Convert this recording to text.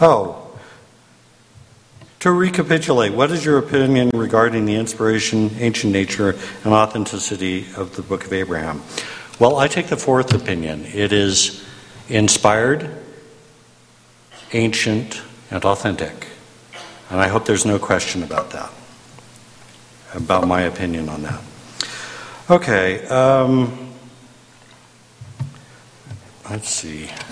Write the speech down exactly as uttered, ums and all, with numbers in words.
Oh, to recapitulate, what is your opinion regarding the inspiration, ancient nature, and authenticity of the Book of Abraham? Well, I take the fourth opinion. It is inspired, ancient, and authentic. And I hope there's no question about that, about my opinion on that. Okay, um, let's see.